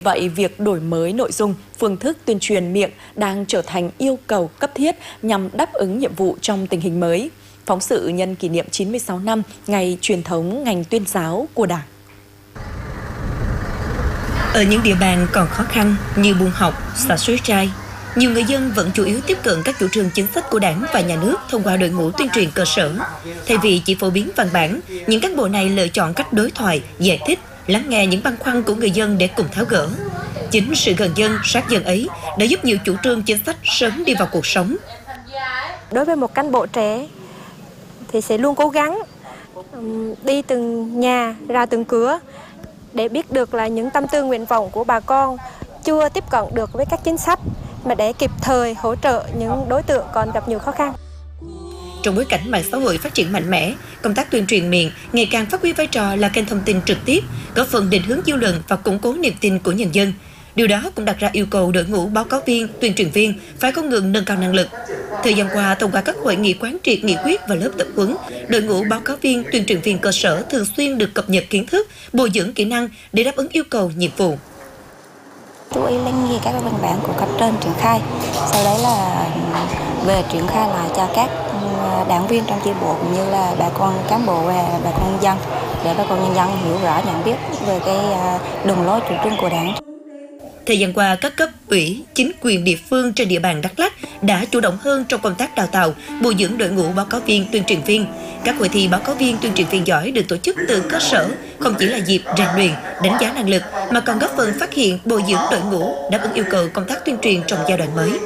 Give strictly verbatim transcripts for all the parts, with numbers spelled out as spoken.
Vậy việc đổi mới nội dung, phương thức tuyên truyền miệng đang trở thành yêu cầu cấp thiết nhằm đáp ứng nhiệm vụ trong tình hình mới. Phóng sự nhân kỷ niệm chín mươi sáu năm ngày truyền thống ngành tuyên giáo của Đảng. Ở những địa bàn còn khó khăn như Buôn Học, xã Suối Trai, nhiều người dân vẫn chủ yếu tiếp cận các chủ trương chính sách của Đảng và Nhà nước thông qua đội ngũ tuyên truyền cơ sở. Thay vì chỉ phổ biến văn bản, những cán bộ này lựa chọn cách đối thoại, giải thích, lắng nghe những băn khoăn của người dân để cùng tháo gỡ. Chính sự gần dân, sát dân ấy đã giúp nhiều chủ trương chính sách sớm đi vào cuộc sống. Đối với một cán bộ trẻ thì sẽ luôn cố gắng đi từng nhà, ra từng cửa để biết được là những tâm tư nguyện vọng của bà con chưa tiếp cận được với các chính sách, mà để kịp thời hỗ trợ những đối tượng còn gặp nhiều khó khăn. Trong bối cảnh mạng xã hội phát triển mạnh mẽ, công tác tuyên truyền miệng ngày càng phát huy vai trò là kênh thông tin trực tiếp, góp phần định hướng dư luận và củng cố niềm tin của nhân dân. Điều đó cũng đặt ra yêu cầu đội ngũ báo cáo viên, tuyên truyền viên phải không ngừng nâng cao năng lực. Thời gian qua, thông qua các hội nghị quán triệt nghị quyết và lớp tập huấn, đội ngũ báo cáo viên, tuyên truyền viên cơ sở thường xuyên được cập nhật kiến thức, bồi dưỡng kỹ năng để đáp ứng yêu cầu nhiệm vụ. Chú ý lắng nghe các văn bản của cấp trên triển khai, sau đấy là về triển khai lại cho các đảng viên trong chi bộ cũng như là bà con cán bộ và bà con nhân dân, để bà con nhân dân hiểu rõ, nhận biết về cái đường lối chủ trương của Đảng. Thời gian qua, các cấp ủy, chính quyền địa phương trên địa bàn Đắk Lắk đã chủ động hơn trong công tác đào tạo, bồi dưỡng đội ngũ báo cáo viên, tuyên truyền viên. Các hội thi báo cáo viên, tuyên truyền viên giỏi được tổ chức từ cơ sở, không chỉ là dịp rèn luyện, đánh giá năng lực, mà còn góp phần phát hiện, bồi dưỡng đội ngũ, đáp ứng yêu cầu công tác tuyên truyền trong giai đoạn mới.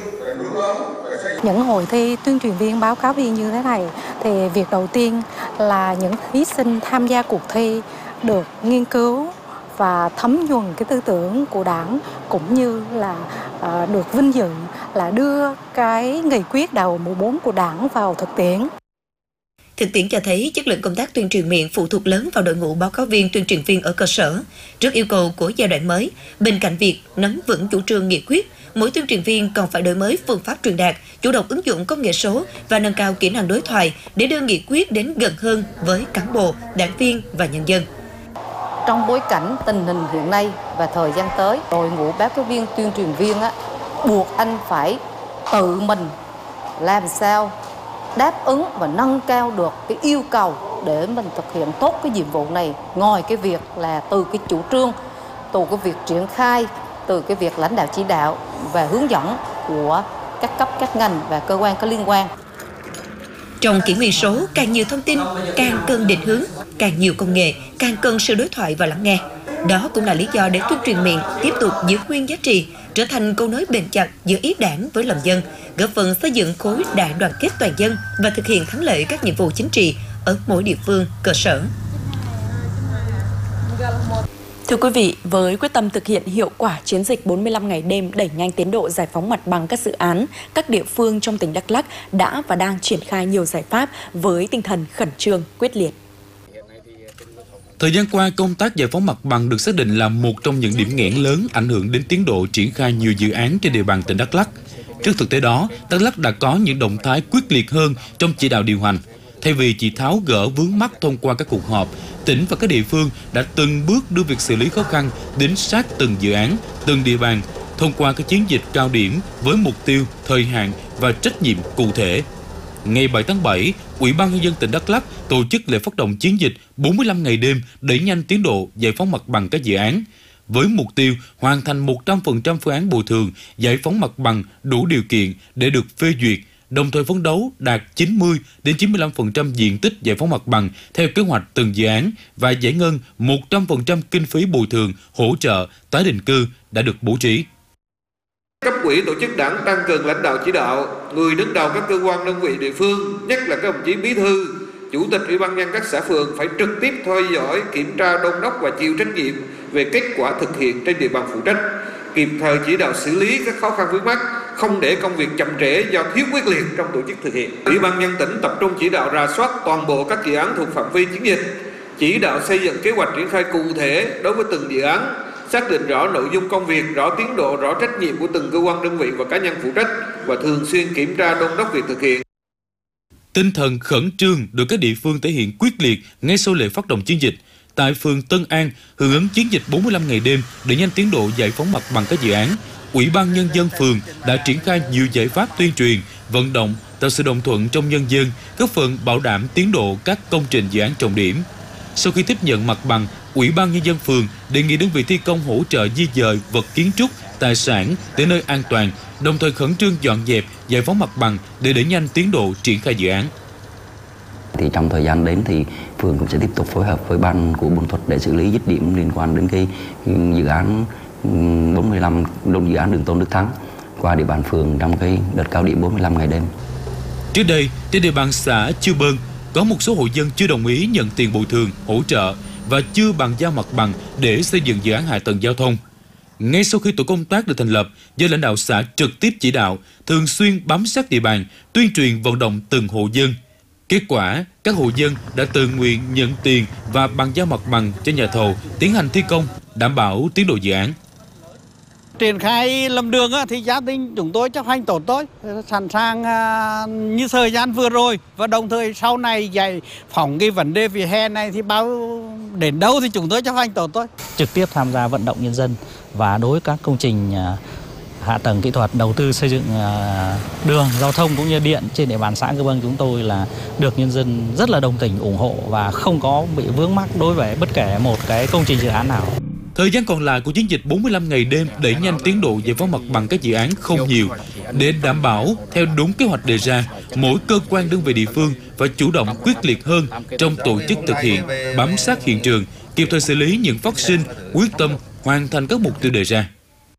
Những hội thi tuyên truyền viên, báo cáo viên như thế này, thì việc đầu tiên là những thí sinh tham gia cuộc thi được nghiên cứu và thấm nhuần cái tư tưởng của Đảng, cũng như là uh, được vinh dự là đưa cái nghị quyết đại hội mười bốn của Đảng vào thực tiễn. Thực tiễn cho thấy chất lượng công tác tuyên truyền miệng phụ thuộc lớn vào đội ngũ báo cáo viên, tuyên truyền viên ở cơ sở. Trước yêu cầu của giai đoạn mới, bên cạnh việc nắm vững chủ trương nghị quyết, mỗi tuyên truyền viên còn phải đổi mới phương pháp truyền đạt, chủ động ứng dụng công nghệ số và nâng cao kỹ năng đối thoại để đưa nghị quyết đến gần hơn với cán bộ, đảng viên và nhân dân. Trong bối cảnh tình hình hiện nay và thời gian tới, đội ngũ báo cáo viên, tuyên truyền viên á, buộc anh phải tự mình làm sao đáp ứng và nâng cao được cái yêu cầu để mình thực hiện tốt cái nhiệm vụ này. Ngoài cái việc là từ cái chủ trương, từ cái việc triển khai, từ cái việc lãnh đạo chỉ đạo và hướng dẫn của các cấp, các ngành và cơ quan có liên quan. Trong kỷ nguyên số, càng nhiều thông tin, càng cần định hướng, càng nhiều công nghệ, càng cần sự đối thoại và lắng nghe. Đó cũng là lý do để tuyên truyền miệng tiếp tục giữ nguyên giá trị, trở thành câu nối bền chặt giữa ý Đảng với lòng dân, góp phần xây dựng khối đại đoàn kết toàn dân và thực hiện thắng lợi các nhiệm vụ chính trị ở mỗi địa phương, cơ sở. Thưa quý vị, với quyết tâm thực hiện hiệu quả chiến dịch bốn mươi lăm ngày đêm đẩy nhanh tiến độ giải phóng mặt bằng các dự án, các địa phương trong tỉnh Đắk Lắk đã và đang triển khai nhiều giải pháp với tinh thần khẩn trương, quyết liệt. Thời gian qua, công tác giải phóng mặt bằng được xác định là một trong những điểm nghẽn lớn ảnh hưởng đến tiến độ triển khai nhiều dự án trên địa bàn tỉnh Đắk Lắk. Trước thực tế đó, Đắk Lắk đã có những động thái quyết liệt hơn trong chỉ đạo điều hành. Thay vì chỉ tháo gỡ vướng mắc thông qua các cuộc họp, tỉnh và các địa phương đã từng bước đưa việc xử lý khó khăn đến sát từng dự án, từng địa bàn, thông qua các chiến dịch cao điểm với mục tiêu, thời hạn và trách nhiệm cụ thể. Ngày bảy tháng bảy, Ủy ban Nhân dân tỉnh Đắk Lắk tổ chức lễ phát động chiến dịch bốn mươi lăm ngày đêm đẩy nhanh tiến độ giải phóng mặt bằng các dự án, với mục tiêu hoàn thành một trăm phần trăm phương án bồi thường, giải phóng mặt bằng đủ điều kiện để được phê duyệt, đồng thời phấn đấu đạt chín mươi đến chín mươi lăm phần trăm diện tích giải phóng mặt bằng theo kế hoạch từng dự án và giải ngân một trăm phần trăm kinh phí bồi thường, hỗ trợ, tái định cư đã được bố trí. Cấp ủy tổ chức Đảng tăng cường lãnh đạo chỉ đạo, người đứng đầu các cơ quan đơn vị địa phương, nhất là các đồng chí bí thư, chủ tịch ủy ban nhân các xã phường phải trực tiếp theo dõi, kiểm tra, đôn đốc và chịu trách nhiệm về kết quả thực hiện trên địa bàn phụ trách, kịp thời chỉ đạo xử lý các khó khăn vướng mắc, không để công việc chậm trễ do thiếu quyết liệt trong tổ chức thực hiện. Ủy ban nhân tỉnh tập trung chỉ đạo rà soát toàn bộ các dự án thuộc phạm vi chiến dịch, chỉ đạo xây dựng kế hoạch triển khai cụ thể đối với từng dự án, xác định rõ nội dung công việc, rõ tiến độ, rõ trách nhiệm của từng cơ quan đơn vị và cá nhân phụ trách và thường xuyên kiểm tra đôn đốc việc thực hiện. Tinh thần khẩn trương được các địa phương thể hiện quyết liệt ngay sau lễ phát động chiến dịch. tại phường Tân An hưởng ứng chiến dịch bốn mươi lăm ngày đêm để nhanh tiến độ giải phóng mặt bằng các dự án, Ủy ban Nhân dân phường đã triển khai nhiều giải pháp tuyên truyền, vận động, tạo sự đồng thuận trong nhân dân, góp phần bảo đảm tiến độ các công trình dự án trọng điểm. Sau khi tiếp nhận mặt bằng, Ủy ban Nhân dân phường đề nghị đơn vị thi công hỗ trợ di dời vật kiến trúc, tài sản tới nơi an toàn, đồng thời khẩn trương dọn dẹp, giải phóng mặt bằng để đẩy nhanh tiến độ triển khai dự án. Thì trong thời gian đến thì phường cũng sẽ tiếp tục phối hợp với ban của Buôn Thuận để xử lý dứt điểm liên quan đến cái dự án bốn mươi lăm dự án đường Tôn Đức Thắng qua địa bàn phường trong cái đợt cao điểm bốn mươi lăm ngày đêm. Trước đây, trên địa bàn xã Chư Bơn, có một số hộ dân chưa đồng ý nhận tiền bồi thường, hỗ trợ và chưa bàn giao mặt bằng để xây dựng dự án hạ tầng giao thông. Ngay sau khi tổ công tác được thành lập, do lãnh đạo xã trực tiếp chỉ đạo, thường xuyên bám sát địa bàn, tuyên truyền vận động từng hộ dân. Kết quả, các hộ dân đã tự nguyện nhận tiền và bàn giao mặt bằng cho nhà thầu tiến hành thi công, đảm bảo tiến độ dự án. Triển khai làm đường thì gia đình chúng tôi chấp hành tốt thôi, sẵn sàng như thời gian vừa rồi, và đồng thời sau này giải phóng cái vấn đề vỉa hè này thì bao đến đâu thì chúng tôi chấp hành tốt thôi. Trực tiếp tham gia vận động nhân dân và đối với các công trình hạ tầng kỹ thuật đầu tư xây dựng đường, giao thông cũng như điện trên địa bàn xã Cư Bâng chúng tôi là được nhân dân rất là đồng tình ủng hộ và không có bị vướng mắc đối với bất kể một cái công trình dự án nào. Thời gian còn lại của chiến dịch bốn mươi lăm ngày đêm đẩy nhanh tiến độ giải phóng mặt bằng các dự án không nhiều. Để đảm bảo theo đúng kế hoạch đề ra, mỗi cơ quan đơn vị địa phương phải chủ động quyết liệt hơn trong tổ chức thực hiện, bám sát hiện trường, kịp thời xử lý những phát sinh, quyết tâm hoàn thành các mục tiêu đề ra.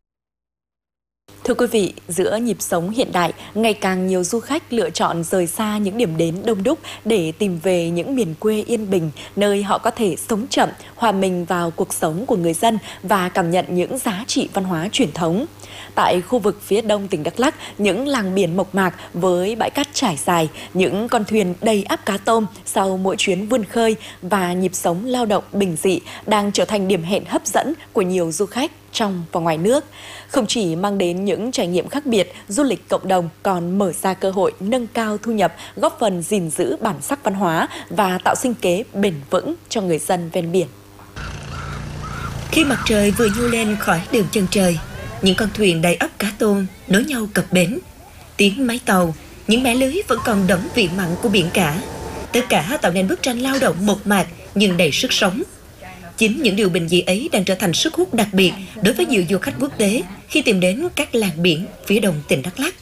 Thưa quý vị, giữa nhịp sống hiện đại, ngày càng nhiều du khách lựa chọn rời xa những điểm đến đông đúc để tìm về những miền quê yên bình, nơi họ có thể sống chậm, hòa mình vào cuộc sống của người dân và cảm nhận những giá trị văn hóa truyền thống. Tại khu vực phía đông tỉnh Đắk Lắk, những làng biển mộc mạc với bãi cát trải dài, những con thuyền đầy ắp cá tôm sau mỗi chuyến vươn khơi và nhịp sống lao động bình dị đang trở thành điểm hẹn hấp dẫn của nhiều du khách trong và ngoài nước. Không chỉ mang đến những trải nghiệm khác biệt, du lịch cộng đồng còn mở ra cơ hội nâng cao thu nhập, góp phần gìn giữ bản sắc văn hóa và tạo sinh kế bền vững cho người dân ven biển. Khi mặt trời vừa nhô lên khỏi đường chân trời, những con thuyền đầy ắp cá tôm nối nhau cập bến. Tiếng máy tàu, những mẻ lưới vẫn còn đẫm vị mặn của biển cả. Tất cả tạo nên bức tranh lao động mộc mạc nhưng đầy sức sống. Chính những điều bình dị ấy đang trở thành sức hút đặc biệt đối với nhiều du khách quốc tế khi tìm đến các làng biển phía đông tỉnh Đắk Lắk.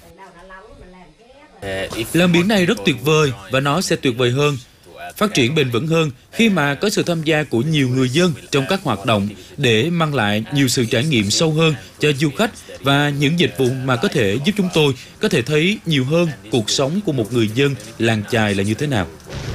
Làng biển này rất tuyệt vời và nó sẽ tuyệt vời hơn, phát triển bền vững hơn khi mà có sự tham gia của nhiều người dân trong các hoạt động để mang lại nhiều sự trải nghiệm sâu hơn cho du khách và những dịch vụ mà có thể giúp chúng tôi có thể thấy nhiều hơn cuộc sống của một người dân làng chài là như thế nào.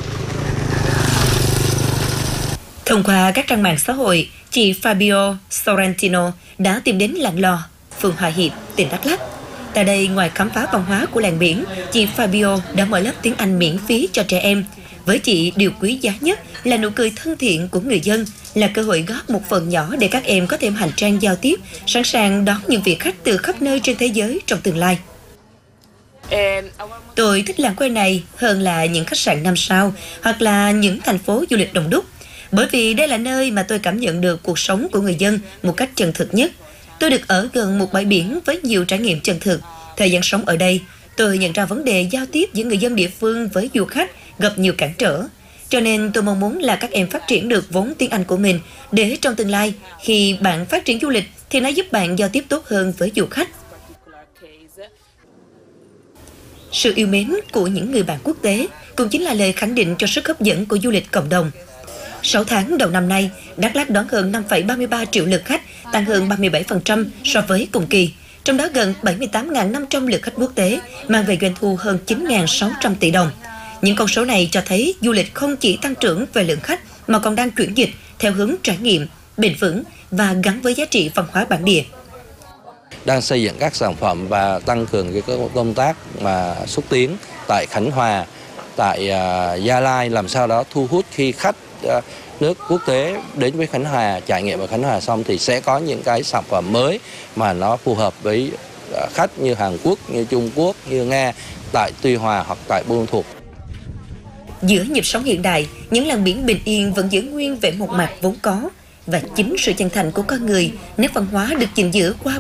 Thông qua các trang mạng xã hội, chị Fabio Sorrentino đã tìm đến làng Lò, phường Hòa Hiệp, tỉnh Đắk Lắk. Tại đây, ngoài khám phá văn hóa của làng biển, chị Fabio đã mở lớp tiếng Anh miễn phí cho trẻ em. Với chị, điều quý giá nhất là nụ cười thân thiện của người dân, là cơ hội góp một phần nhỏ để các em có thêm hành trang giao tiếp, sẵn sàng đón những vị khách từ khắp nơi trên thế giới trong tương lai. Tôi thích làng quê này hơn là những khách sạn năm sao hoặc là những thành phố du lịch đông đúc, bởi vì đây là nơi mà tôi cảm nhận được cuộc sống của người dân một cách chân thực nhất. Tôi được ở gần một bãi biển với nhiều trải nghiệm chân thực. Thời gian sống ở đây, tôi nhận ra vấn đề giao tiếp giữa người dân địa phương với du khách gặp nhiều cản trở. Cho nên tôi mong muốn là các em phát triển được vốn tiếng Anh của mình để trong tương lai, khi bạn phát triển du lịch thì nó giúp bạn giao tiếp tốt hơn với du khách. Sự yêu mến của những người bạn quốc tế cũng chính là lời khẳng định cho sức hấp dẫn của du lịch cộng đồng. sáu tháng đầu năm nay, Đắk Lắk đón hơn năm phẩy ba mươi ba triệu lượt khách, tăng hơn ba mươi bảy phần trăm so với cùng kỳ. Trong đó gần bảy mươi tám nghìn năm trăm lượt khách quốc tế, mang về doanh thu hơn chín nghìn sáu trăm tỷ đồng. Những con số này cho thấy du lịch không chỉ tăng trưởng về lượng khách mà còn đang chuyển dịch theo hướng trải nghiệm, bền vững và gắn với giá trị văn hóa bản địa. Đang xây dựng các sản phẩm và tăng cường cái công tác mà xúc tiến tại Khánh Hòa, tại uh, Gia Lai, làm sao đó thu hút khi khách uh, nước quốc tế đến với Khánh Hòa, trải nghiệm ở Khánh Hòa xong thì sẽ có những cái sản phẩm mới mà nó phù hợp với uh, khách như Hàn Quốc, như Trung Quốc, như Nga tại Tuy Hòa hoặc tại Buôn Thuột. Giữa nhịp sống hiện đại, những làng biển bình yên vẫn giữ nguyên vẻ một mặt vốn có. Và chính sự chân thành của con người, nét văn hóa được gìn giữ qua